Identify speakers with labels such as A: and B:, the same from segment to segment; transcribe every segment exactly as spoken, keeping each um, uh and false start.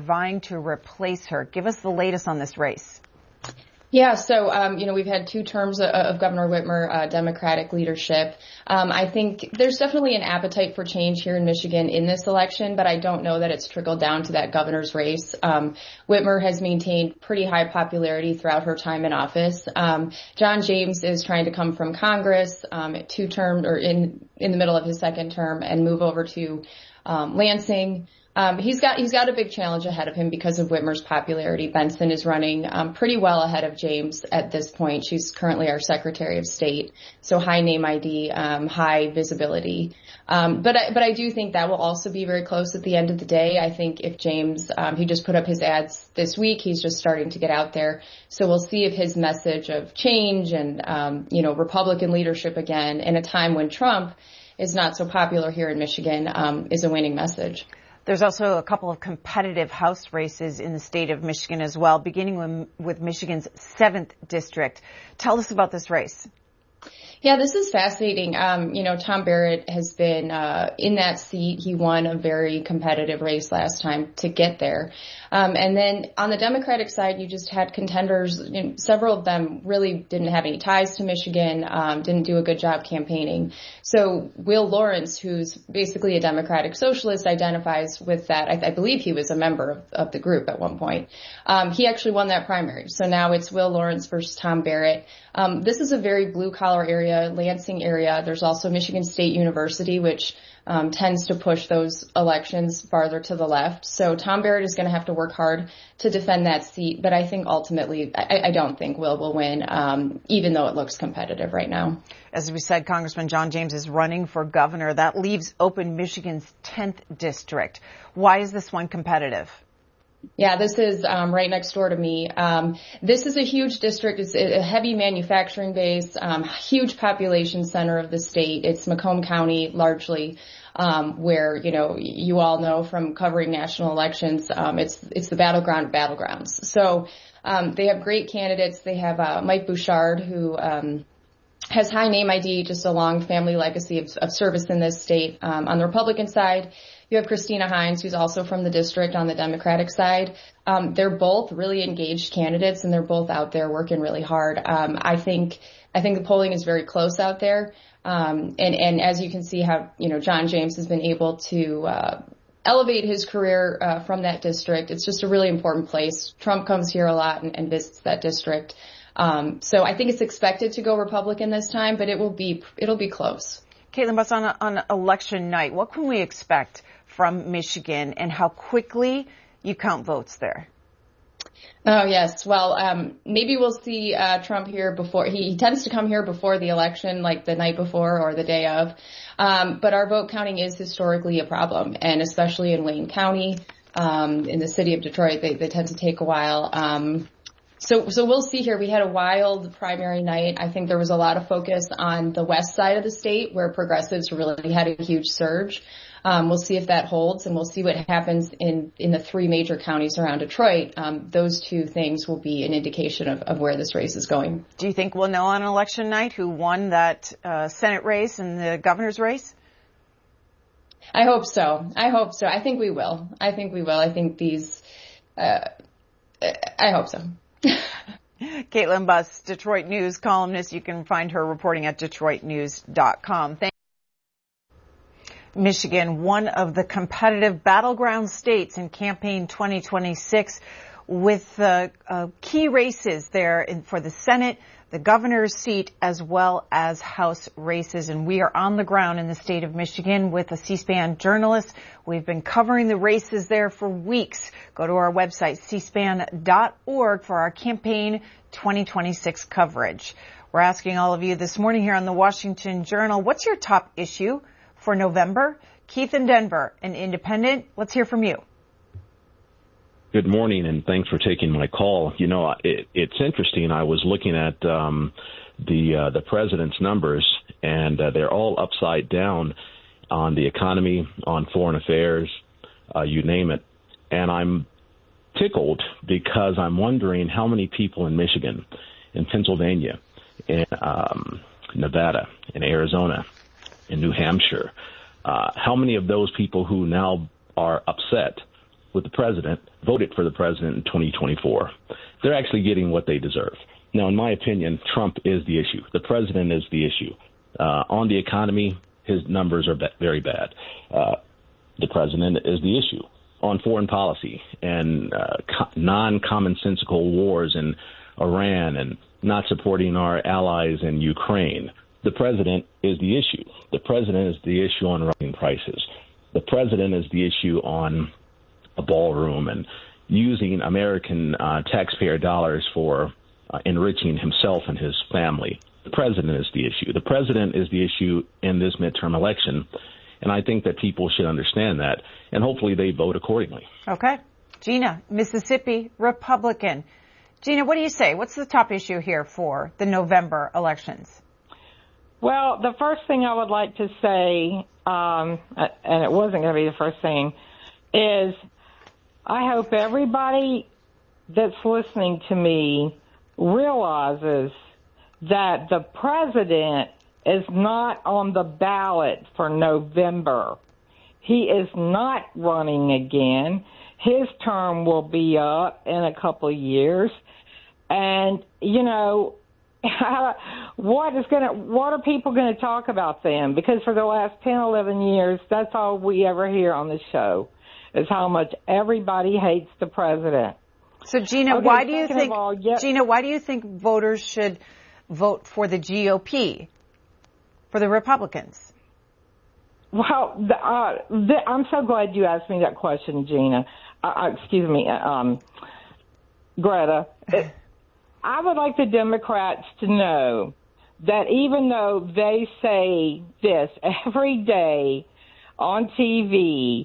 A: vying to replace her. Give us the latest on this race.
B: Yeah, so, um, you know, we've had two terms of, of Governor Whitmer, uh, Democratic leadership. Um, I think there's definitely an appetite for change here in Michigan in this election, but I don't know that it's trickled down to that governor's race. Um, Whitmer has maintained pretty high popularity throughout her time in office. Um, John James is trying to come from Congress, um, two term or in, in the middle of his second term and move over to, um, Lansing. Um, he's got, he's got a big challenge ahead of him because of Whitmer's popularity. Benson is running, um, pretty well ahead of James at this point. She's currently our Secretary of State. So high name I D, um, high visibility. Um, but I, but I do think that will also be very close at the end of the day. I think if James, um, he just put up his ads this week, he's just starting to get out there. So we'll see if his message of change and, um, you know, Republican leadership again in a time when Trump is not so popular here in Michigan, um, is a winning message.
A: There's also a couple of competitive House races in the state of Michigan as well, beginning with, with Michigan's seventh district. Tell us about this race.
B: Yeah, this is fascinating. Um, you know, Tom Barrett has been uh in that seat. He won a very competitive race last time to get there. Um, and then on the Democratic side, you just had contenders. You know, several of them really didn't have any ties to Michigan, um, didn't do a good job campaigning. So Will Lawrence, who's basically a Democratic socialist, identifies with that. I, I believe he was a member of, of the group at one point. Um, he actually won that primary. So now it's Will Lawrence versus Tom Barrett. Um, this is a very blue collar area, Lansing area. There's also Michigan State University, which um, tends to push those elections farther to the left. So Tom Barrett is going to have to work hard to defend that seat. But I think ultimately, I, I don't think Will will win, um, even though it looks competitive right now.
A: As we said, Congressman John James is running for governor. That leaves open Michigan's tenth district. Why is this one competitive?
B: Yeah, this is um, right next door to me. Um, this is a huge district. It's a heavy manufacturing base, um, huge population center of the state. It's Macomb County largely, um, where, you know, you all know from covering national elections, um, it's it's the battleground of battlegrounds. So um, they have great candidates. They have uh, Mike Bouchard, who um, has high name I D, just a long family legacy of, of service in this state. Um, on the Republican side, you have Christina Hines, who's also from the district on the Democratic side. Um, they're both really engaged candidates, and they're both out there working really hard. Um, I think I think the polling is very close out there, um, and and as you can see, how you know John James has been able to uh, elevate his career uh, from that district. It's just a really important place. Trump comes here a lot and, and visits that district, um, so I think it's expected to go Republican this time, but it will be it'll be close.
A: Caitlin Buss, on, on election night, what can we expect from Michigan, and how quickly you count votes there?
B: Oh, yes. Well, um, maybe we'll see uh, Trump here before. He, he tends to come here before the election, like the night before or the day of. Um, but our vote counting is historically a problem, and especially in Wayne County, um, in the city of Detroit, they, they tend to take a while. Um, So, so we'll see here. We had a wild primary night. I think there was a lot of focus on the west side of the state where progressives really had a huge surge. Um, we'll see if that holds, and we'll see what happens in, in the three major counties around Detroit. Um, those two things will be an indication of, of where this race is going.
A: Do you think we'll know on election night who won that uh, Senate race and the governor's race?
B: I hope so. I hope so. I think we will. I think we will. I think these, uh, I hope so.
A: Caitlin Buss, Detroit News columnist. You can find her reporting at detroit news dot com. Thank you. Michigan, one of the competitive battleground states in campaign twenty twenty-six, with uh, uh, key races there in, for the Senate, the governor's seat, as well as House races. And we are on the ground in the state of Michigan with a C-SPAN journalist. We've been covering the races there for weeks. Go to our website, c span dot org, for our campaign twenty twenty-six coverage. We're asking all of you this morning here on the Washington Journal, what's your top issue for November? Keith in Denver, an independent. Let's hear from you.
C: Good morning, and thanks for taking my call. You know, it, it's interesting. I was looking at um, the uh, the president's numbers, and uh, they're all upside down on the economy, on foreign affairs, uh, you name it. And I'm tickled because I'm wondering how many people in Michigan, in Pennsylvania, in um, Nevada, in Arizona, in New Hampshire, uh, how many of those people who now are upset with the president voted for the president in twenty twenty-four. They're actually getting what they deserve. Now, in my opinion, Trump is the issue. The president is the issue. Uh, on the economy, his numbers are ba- very bad. Uh, the president is the issue. On foreign policy and uh, co- non-commonsensical wars in Iran and not supporting our allies in Ukraine, the president is the issue. The president is the issue on rising prices. The president is the issue on a ballroom and using American uh, taxpayer dollars for uh, enriching himself and his family. The president is the issue. The president is the issue in this midterm election, and I think that people should understand that, and hopefully they vote accordingly.
A: Okay. Gina, Mississippi Republican. Gina, what do you say? What's the top issue here for the November elections?
D: Well, the first thing I would like to say, um, and it wasn't going to be the first thing, is I hope everybody that's listening to me realizes that the president is not on the ballot for November. He is not running again. His term will be up in a couple of years. And, you know, what is going to, what are people going to talk about then? Because for the last ten, eleven years, that's all we ever hear on the show, is how much everybody hates the president.
A: So, Gina,
D: okay,
A: why do you think,
D: all, yeah,
A: Gina, why do you think voters should vote for the G O P, for the Republicans?
D: Well, the, uh, the, I'm so glad you asked me that question, Gina. Uh, excuse me, um, Greta. It, I would like the Democrats to know that even though they say this every day on T V,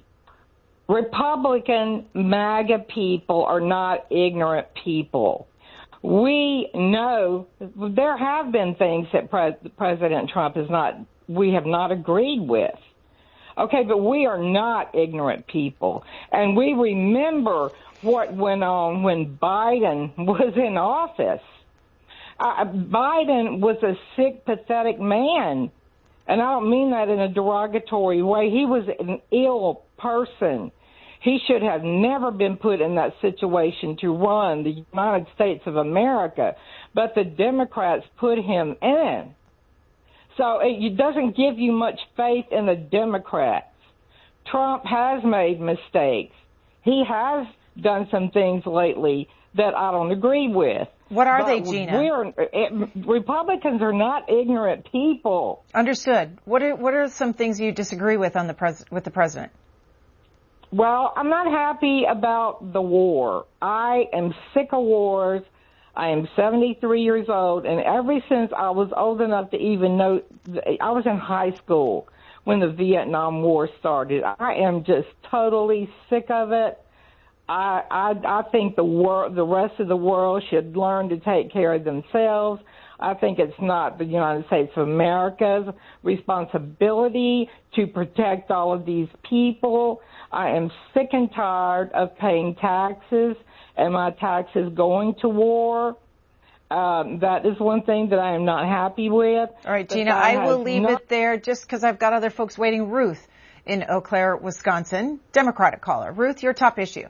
D: Republican MAGA people are not ignorant people. We know there have been things that Pre- President Trump is not, we have not agreed with. Okay, but we are not ignorant people. And we remember what went on when Biden was in office. Uh, Biden was a sick, pathetic man. And I don't mean that in a derogatory way. He was an ill person. He should have never been put in that situation to run the United States of America. But the Democrats put him in. So it doesn't give you much faith in the Democrats. Trump has made mistakes. He has done some things lately that I don't agree with.
A: What are
D: but
A: they, Gina?
D: We're, it, Republicans are not ignorant people.
A: Understood. What are what are some things you disagree with on the pres- with the president?
D: Well, I'm not happy about the war. I am sick of wars. I am seventy-three years old, and ever since I was old enough to even know, I was in high school when the Vietnam War started. I am just totally sick of it. I I, I think the world, the rest of the world should learn to take care of themselves. I think it's not the United States of America's responsibility to protect all of these people. I am sick and tired of paying taxes and my taxes going to war. Um, that is one thing that I am not happy with.
A: All right, Gina, I will leave not- it there just because I've got other folks waiting. Ruth in Eau Claire, Wisconsin, Democratic caller. Ruth, your top issue.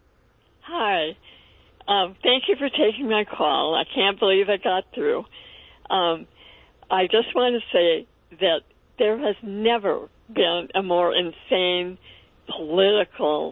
E: Hi. Um, thank you for taking my call. I can't believe I got through. Um, I just want to say that there has never been a more insane political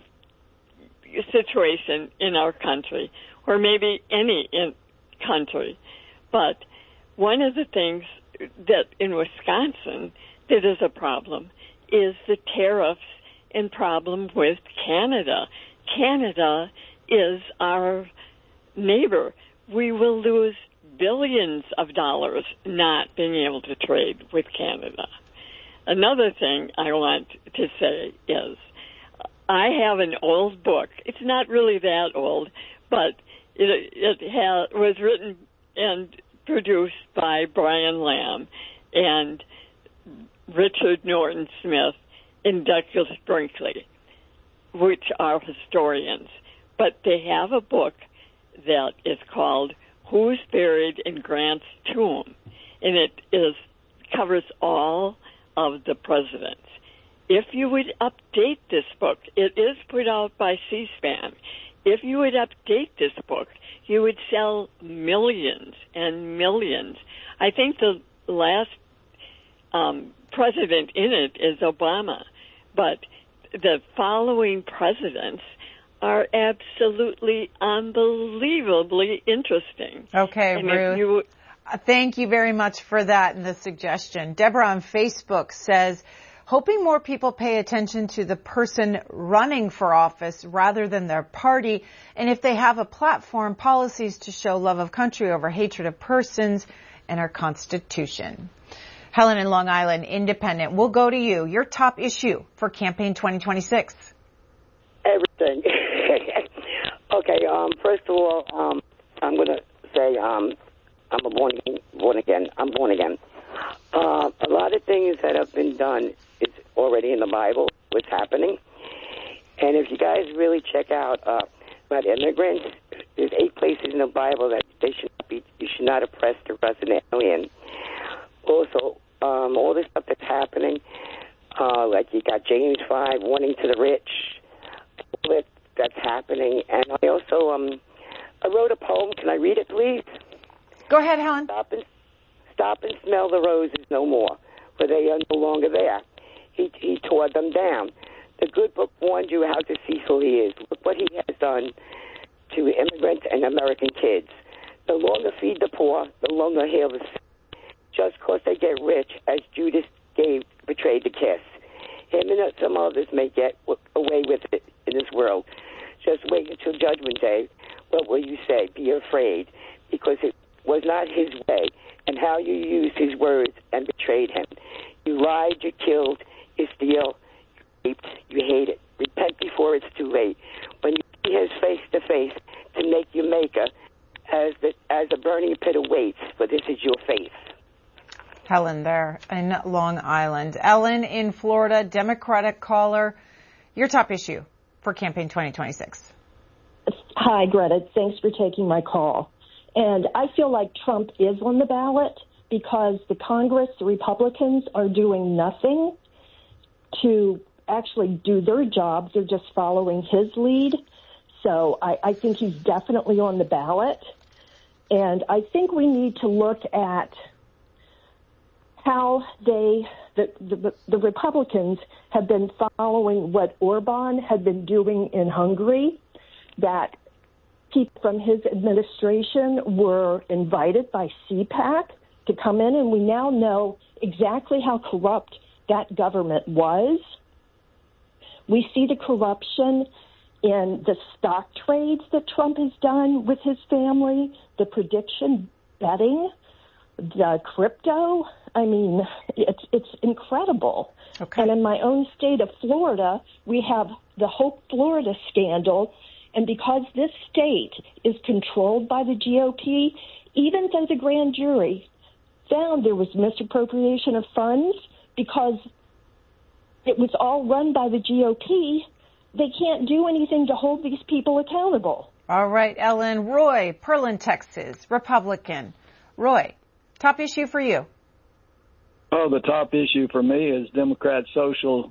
E: situation in our country, or maybe any in country. But one of the things that in Wisconsin that is a problem is the tariffs and problem with Canada. Canada is our neighbor. We will lose billions of dollars not being able to trade with Canada. Another thing I want to say is I have an old book. It's not really that old, but it, it has, was written and produced by Brian Lamb and Richard Norton Smith and Douglas Brinkley, which are historians. But they have a book that is called Who's Buried in Grant's Tomb, and it is covers all of the presidents. if you would update this book, it is put out by C-SPAN. If you would update this book, you would sell millions and millions. I think the last um, president in it is Obama, but the following presidents are absolutely unbelievably interesting.
A: Okay,
E: and
A: Ruth. You, thank you very much for that and the suggestion. Deborah on Facebook says, hoping more people pay attention to the person running for office rather than their party, and if they have a platform, policies to show love of country over hatred of persons and our Constitution. Helen in Long Island, Independent, we'll go to you. Your top issue for Campaign twenty twenty-six.
F: Everything. Okay, um, first of all, um, I'm going to say um, I'm a born, born again. I'm born again. Uh, a lot of things that have been done is already in the Bible, what's happening. And if you guys really check out uh, about immigrants, there's eight places in the Bible that they should not be, you should not oppress the resident alien. Also, um, all this stuff that's happening, uh, like you got James five, warning to the rich, all that that's happening. And I also, um, I wrote a poem. Can I read it, please?
A: Go ahead, Helen.
F: Stop and, stop and smell the roses no more, for they are no longer there. He, he tore them down. The good book warned you how deceitful he is. Look what he has done to immigrants and American kids. No longer feed the poor, no longer heal the sick, just because they get rich, as Judas gave, betrayed the kiss. Him and some others may get away with it in this world. Just wait until Judgment Day. What will you say? Be afraid, because it was not his way, and how you used his words and betrayed him. You lied, you killed, you steal, you raped, you hated. Repent before it's too late. When you see his face to face, to make you maker, as the as a burning pit awaits, for this is your faith.
A: Helen there in Long Island. Ellen in Florida, Democratic caller. Your top issue for Campaign twenty twenty-six.
G: Hi, Greta. Thanks for taking my call. And I feel like Trump is on the ballot because the Congress, the Republicans, are doing nothing to actually do their jobs. They're just following his lead. So I, I think he's definitely on the ballot. And I think we need to look at how they, the, the, the Republicans have been following what Orban had been doing in Hungary, that people from his administration were invited by C PAC to come in, and we now know exactly how corrupt that government was. We see the corruption in the stock trades that Trump has done with his family, the prediction betting, the crypto. I mean, it's it's incredible. Okay. And in my own state of Florida, we have the Hope Florida scandal. And because this state is controlled by the G O P, even though the grand jury found there was misappropriation of funds because it was all run by the G O P, they can't do anything to hold these people accountable.
A: All right, Ellen. Roy, Pearland, Texas, Republican. Roy, top issue for you.
H: Oh, the top issue for me is Democrat social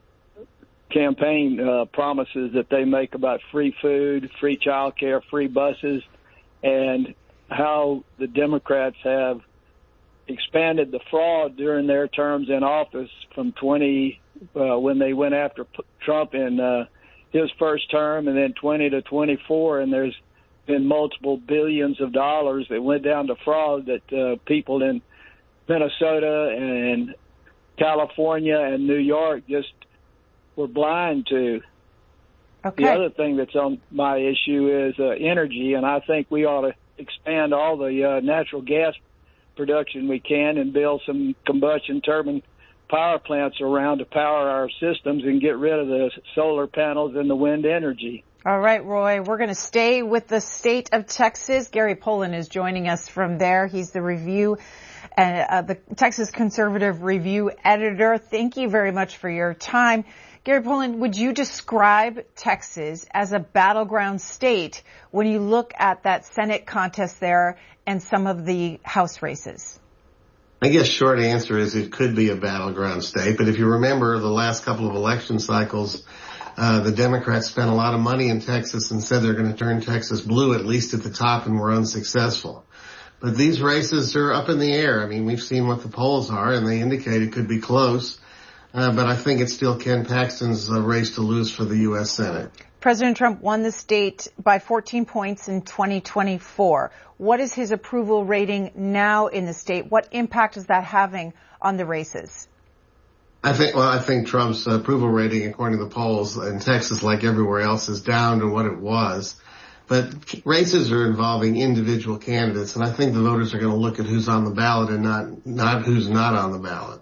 H: campaign uh, promises that they make about free food, free child care, free buses, and how the Democrats have expanded the fraud during their terms in office from twenty uh, when they went after P- Trump in uh, his first term, and then twenty to twenty-four, and there's been multiple billions of dollars that went down to fraud that uh, people in Minnesota and California and New York just were blind to. Okay. The other thing that's on my issue is uh, energy, and I think we ought to expand all the uh, natural gas production we can and build some combustion turbine power plants around to power our systems and get rid of the solar panels and the wind energy.
A: All right, Roy, we're going to stay with the state of Texas. Gary Poland is joining us from there. He's the review, uh, uh, the Texas Conservative Review editor. Thank you very much for your time. Gary Poland, would you describe Texas as a battleground state when you look at that Senate contest there and some of the House races?
I: I guess short answer is it could be a battleground state. But if you remember the last couple of election cycles, uh, the Democrats spent a lot of money in Texas and said they're going to turn Texas blue, at least at the top, and were unsuccessful. But these races are up in the air. I mean, we've seen what the polls are, and they indicate it could be close. Uh, but I think it's still Ken Paxton's uh, race to lose for the U S Senate.
A: President Trump won the state by fourteen points in twenty twenty-four. What is his approval rating now in the state? What impact is that having on the races?
I: I think, well, I think Trump's approval rating, according to the polls in Texas, like everywhere else, is down to what it was. But races are involving individual candidates, and I think the voters are going to look at who's on the ballot and not, not who's not on the ballot.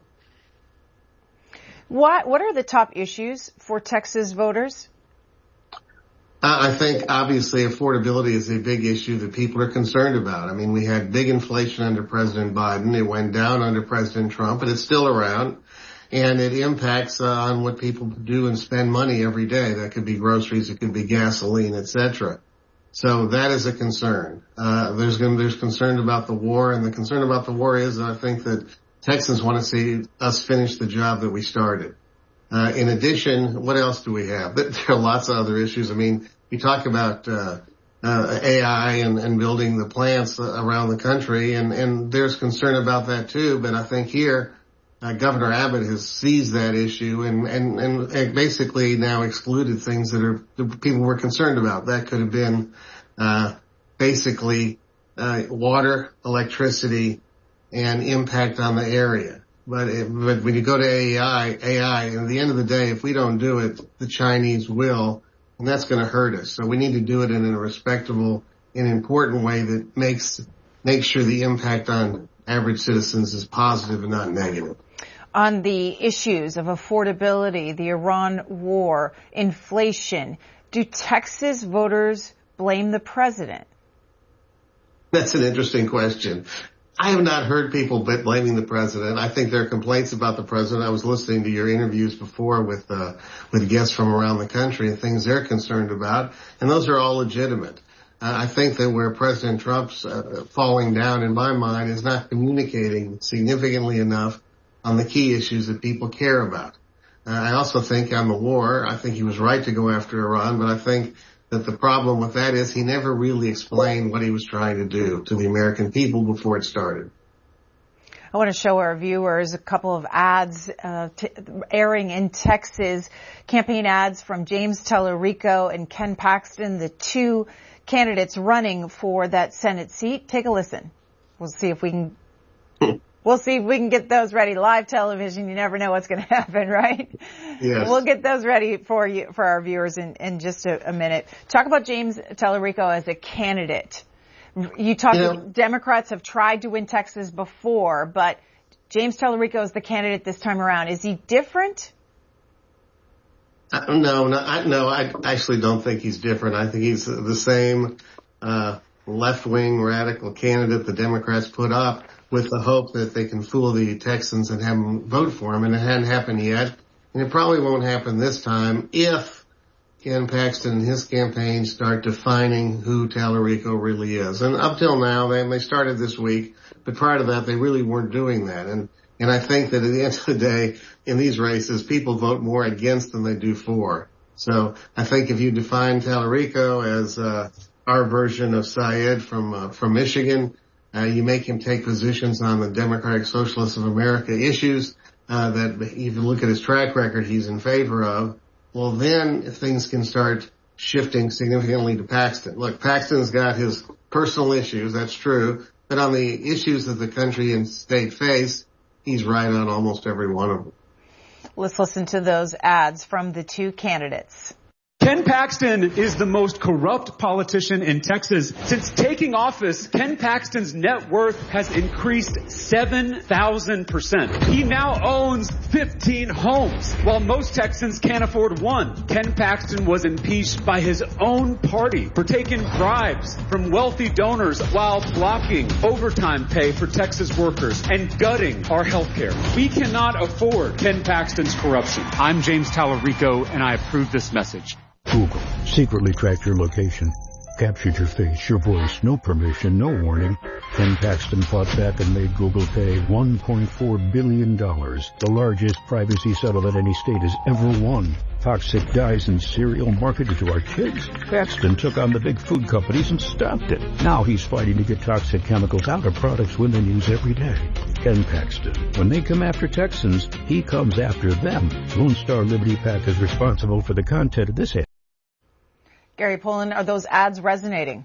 A: What, what are the top issues for Texas voters?
I: I think obviously affordability is a big issue that people are concerned about. I mean, we had big inflation under President Biden. It went down under President Trump, but it's still around. And it impacts uh, on what people do and spend money every day. That could be groceries, it could be gasoline, et cetera. So that is a concern. Uh, there's going there's concern about the war, and the concern about the war is I think that Texans want to see us finish the job that we started. Uh, in addition, what else do we have? There are lots of other issues. I mean, we talk about uh, uh, A I and, and building the plants around the country, and, and there's concern about that too. But I think here, uh, Governor Abbott has seized that issue and, and, and basically now excluded things that are that people were concerned about. That could have been uh, basically uh, water, electricity, and impact on the area. But, it, but when you go to A I, A I, at the end of the day, if we don't do it, the Chinese will, and that's going to hurt us. So we need to do it in a respectable and important way that makes makes sure the impact on average citizens is positive and not negative.
A: On the issues of affordability, the Iran war, inflation, do Texas voters blame the president?
I: That's an interesting question. I have not heard people blaming the president. I think there are complaints about the president. I was listening to your interviews before with uh, with guests from around the country and things they're concerned about, and those are all legitimate. Uh, I think that where President Trump's uh, falling down, in my mind, is not communicating significantly enough on the key issues that people care about. Uh, I also think on the war, I think he was right to go after Iran, but I think that the problem with that is he never really explained what he was trying to do to the American people before it started.
A: I want to show our viewers a couple of ads uh, t- airing in Texas, campaign ads from James Tellerico and Ken Paxton, the two candidates running for that Senate seat. Take a listen. We'll see if we can We'll see if we can get those ready. Live television, you never know what's going to happen, right?
I: Yes.
A: We'll get those ready for you, for our viewers in, in just a, a minute. Talk about James Tellerico as a candidate. You talk, you know, Democrats have tried to win Texas before, but James Tellerico is the candidate this time around. Is he different?
I: Uh, no, no, I, no, I actually don't think he's different. I think he's the same, uh, left-wing radical candidate the Democrats put up with the hope that they can fool the Texans and have them vote for him. And it hadn't happened yet. And it probably won't happen this time if Ken Paxton and his campaign start defining who Tellerico really is. And up till now, they, they started this week, but prior to that, they really weren't doing that. And, and I think that at the end of the day, in these races, people vote more against than they do for. So I think if you define Tellerico as, uh, our version of Syed from, uh, from Michigan, Uh, you make him take positions on the Democratic Socialists of America issues uh, that, if you look at his track record, he's in favor of. Well, then things can start shifting significantly to Paxton. Look, Paxton's got his personal issues, that's true, but on the issues that the country and state face, he's right on almost every one of them.
A: Let's listen to those ads from the two candidates.
J: Ken Paxton is the most corrupt politician in Texas. Since taking office, Ken Paxton's net worth has increased seven thousand percent. He now owns fifteen homes, while most Texans can't afford one. Ken Paxton was impeached by his own party for taking bribes from wealthy donors while blocking overtime pay for Texas workers and gutting our health care. We cannot afford Ken Paxton's corruption. I'm James Tellerico, and I approve this message.
K: Google secretly tracked your location. Captured your face, your voice, no permission, no warning. Ken Paxton fought back and made Google pay one point four billion dollars, the largest privacy settlement any state has ever won. Toxic dyes and cereal marketed to our kids. Paxton took on the big food companies and stopped it. Now he's fighting to get toxic chemicals out of products women use every day. Ken Paxton. When they come after Texans, he comes after them. Lone Star Liberty PAC is responsible for the content of this ad.
A: Gary Poland, are those ads resonating?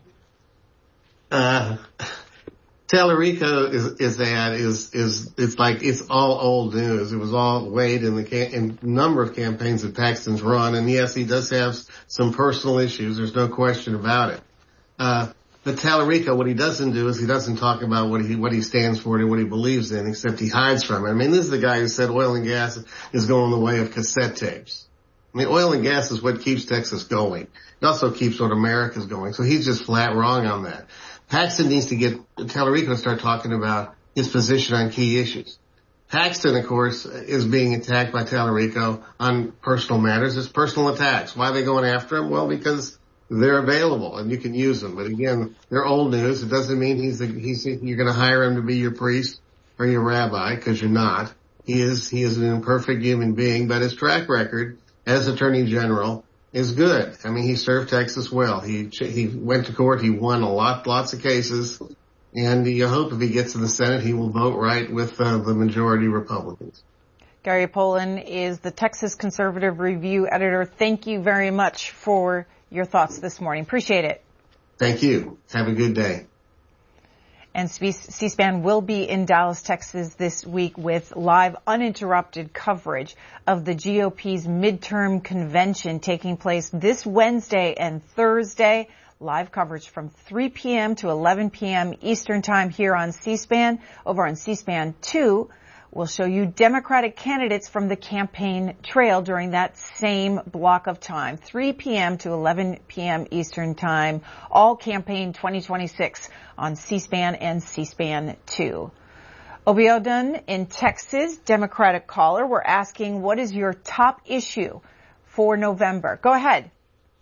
I: Uh, Tellerico is, is ad is, is, it's like, it's all old news. It was all weighed in the cam- in number of campaigns that Paxton's run. And yes, he does have some personal issues. There's no question about it. Uh, but Tellerico, what he doesn't do is he doesn't talk about what he, what he stands for and what he believes in, except he hides from it. I mean, this is the guy who said oil and gas is going the way of cassette tapes. I mean, oil and gas is what keeps Texas going. It also keeps what America's going. So he's just flat wrong on that. Paxton needs to get Tellerico to start talking about his position on key issues. Paxton, of course, is being attacked by Tellerico on personal matters. It's personal attacks. Why are they going after him? Well, because they're available and you can use them. But again, they're old news. It doesn't mean he's, a, he's you're going to hire him to be your priest or your rabbi, because you're not. He is he is an imperfect human being, but his track record as Attorney General is good. I mean, he served Texas well. He he went to court. He won a lot, lots of cases. And you hope if he gets in the Senate, he will vote right with uh, the majority Republicans.
A: Gary Poland is the Texas Conservative Review editor. Thank you very much for your thoughts this morning. Appreciate it.
I: Thank you. Have a good day.
A: And C-SPAN will be in Dallas, Texas this week with live uninterrupted coverage of the G O P's midterm convention taking place this Wednesday and Thursday. Live coverage from three p.m. to eleven p.m. Eastern Time here on C-SPAN. Over on C-SPAN two, we'll show you Democratic candidates from the campaign trail during that same block of time, three p.m. to eleven p.m. Eastern Time, all campaign twenty twenty-six on C-SPAN and C-SPAN two. Obiodun in Texas, Democratic caller. We're asking, what is your top issue for November? Go ahead.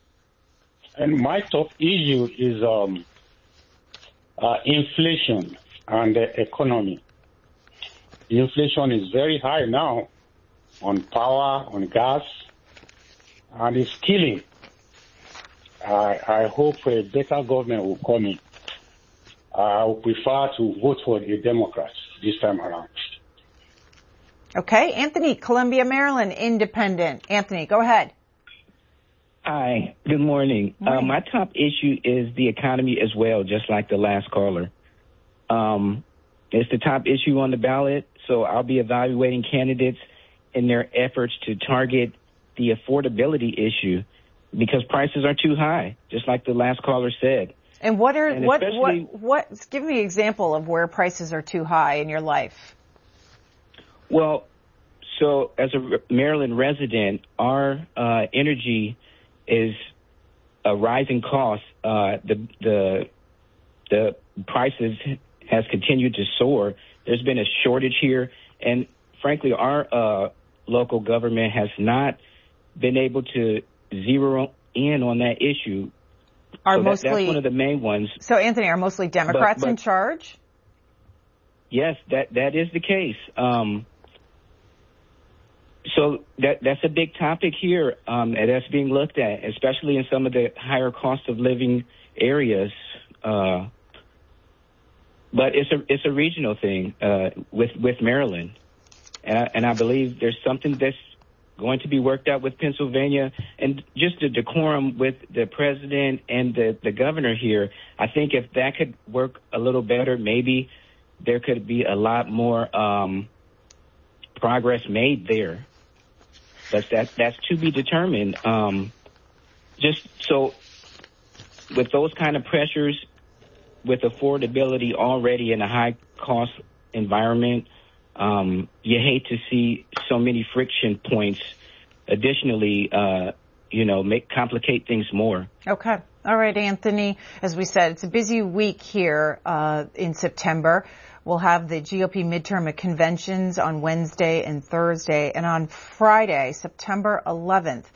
L: And my top issue is um, uh, inflation and the economy. Inflation is very high now on power, on gas, and it's killing. I, I hope a better government will come in. I would prefer to vote for the Democrats this time around.
A: Okay. Anthony, Columbia, Maryland, Independent. Anthony, go ahead.
M: Hi, good morning. morning. Uh, my top issue is the economy as well, just like the last caller. Um, it's the top issue on the ballot, so I'll be evaluating candidates in their efforts to target the affordability issue because prices are too high, just like the last caller said.
A: And what are
M: and
A: what what what? Give me an example of where prices are too high in your life.
M: Well, so as a Maryland resident, our uh, energy is a rising cost. Uh, the the the prices has continued to soar. There's been a shortage here, and frankly, our uh, local government has not been able to zero in on that issue.
A: Are
M: so
A: mostly
M: that, that's one of the main ones.
A: So, Anthony, are mostly Democrats but, but, in charge?
M: Yes, that that is the case. Um, so that that's a big topic here, um, and that's being looked at, especially in some of the higher cost of living areas. Uh, but it's a it's a regional thing uh, with with Maryland, and I, and I believe there's something that's going to be worked out with Pennsylvania, and just the decorum with the president and the, the governor here. I think if that could work a little better, maybe there could be a lot more um, progress made there. But that, that's to be determined. Um, just so with those kind of pressures, with affordability already in a high-cost environment, Um, you hate to see so many friction points additionally, uh, you know, make complicate things more.
A: Okay. All right, Anthony. As we said, it's a busy week here uh, in September. We'll have the G O P midterm conventions on Wednesday and Thursday. And on Friday, September eleventh,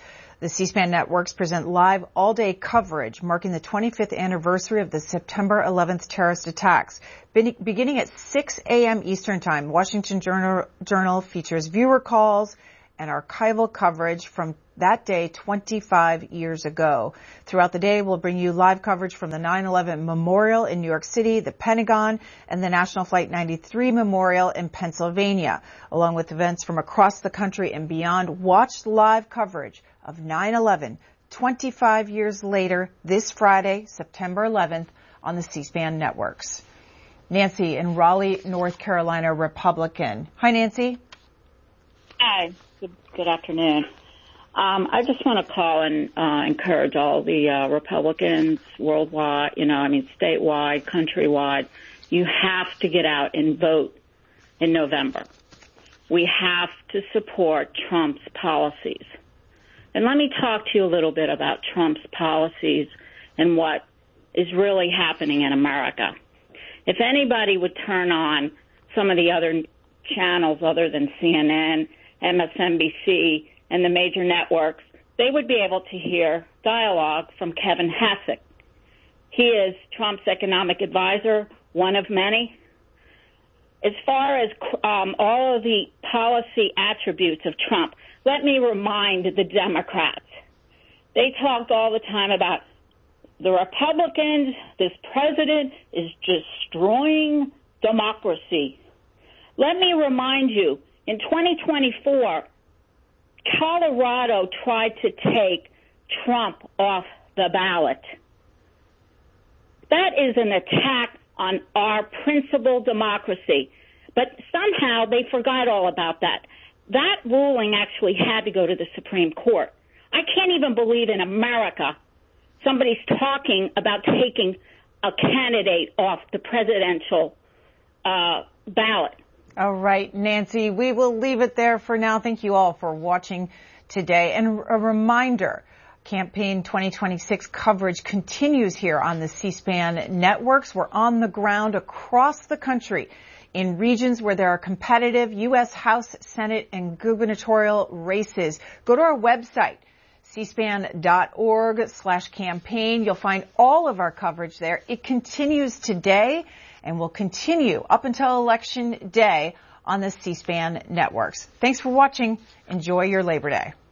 A: The C-SPAN networks present live all-day coverage marking the twenty-fifth anniversary of the September eleventh terrorist attacks. Be- beginning at six a.m. Eastern Time, Washington Journal, Journal features viewer calls and archival coverage from that day twenty-five years ago. Throughout the day, we'll bring you live coverage from the nine eleven Memorial in New York City, the Pentagon, and the National Flight ninety-three Memorial in Pennsylvania, along with events from across the country and beyond. Watch live coverage of nine eleven twenty-five years later this Friday, September eleventh, on the C-SPAN networks. Nancy in Raleigh, North Carolina, Republican. Hi, Nancy.
N: Hi. Good, good afternoon. Um, I just want to call and uh, encourage all the uh, Republicans worldwide, you know, I mean, statewide, countrywide. You have to get out and vote in November. We have to support Trump's policies. And let me talk to you a little bit about Trump's policies and what is really happening in America. If anybody would turn on some of the other channels other than C N N, M S N B C, and the major networks, they would be able to hear dialogue from Kevin Hassett. He is Trump's economic advisor, one of many. As far as um, all of the policy attributes of Trump, let me remind the Democrats. They talked all the time about the Republicans, this president is destroying democracy. Let me remind you, in twenty twenty-four, Colorado tried to take Trump off the ballot. That is an attack on our principled democracy. But somehow they forgot all about that. That ruling actually had to go to the Supreme Court. I can't even believe in America somebody's talking about taking a candidate off the presidential uh, ballot.
A: All right, Nancy, we will leave it there for now. Thank you all for watching today. And a reminder, Campaign twenty twenty-six coverage continues here on the C-SPAN networks. We're on the ground across the country in regions where there are competitive U S House, Senate, and gubernatorial races. Go to our website, cspan.org slash campaign. You'll find all of our coverage there. It continues today and will continue up until Election Day on the C-SPAN networks. Thanks for watching. Enjoy your Labor Day.